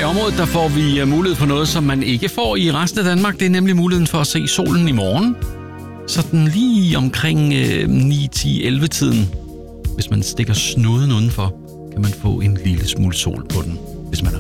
området der får vi mulighed for noget, som man ikke får i resten af Danmark. Det er nemlig muligheden for at se solen i morgen. Sådan lige omkring 9, 10, 11 tiden. Hvis man stikker snuden udenfor, kan man få en lille smule sol på den, hvis man er